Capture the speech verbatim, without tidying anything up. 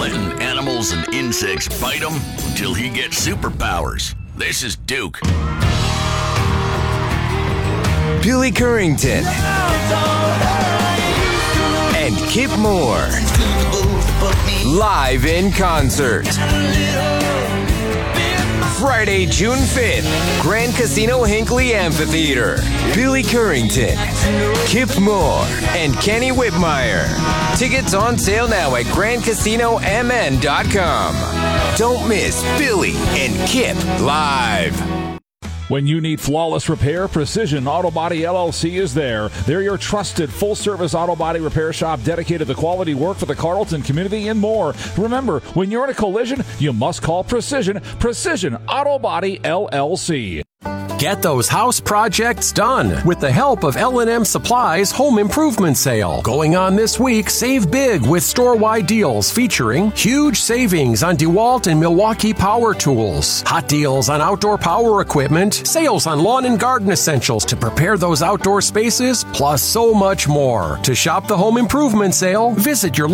letting animals and insects bite him until he gets superpowers. This is Duke. Billy Currington and Kip Moore live in concert. Friday, June fifth, Grand Casino Hinckley Amphitheater. Billy Currington, Kip Moore, and Kenny Whitmire. Tickets on sale now at grand casino m n dot com. Don't miss Billy and Kip live. When you need flawless repair, Precision Auto Body L L C is there. They're your trusted full-service auto body repair shop dedicated to quality work for the Carlton community and more. Remember, when you're in a collision, you must call Precision. Precision Auto Body L L C. Get those house projects done with the help of L and M Supply's Home Improvement Sale. Going on this week, save big with store-wide deals featuring huge savings on DeWalt and Milwaukee power tools, hot deals on outdoor power equipment, sales on lawn and garden essentials to prepare those outdoor spaces, plus so much more. To shop the Home Improvement Sale, visit your